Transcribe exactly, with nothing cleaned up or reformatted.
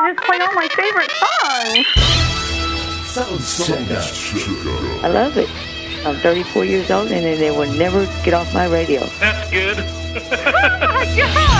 just play all my favorite songs. I love it. I'm thirty-four years old, and they will never get off my radio. That's good. Oh, my God.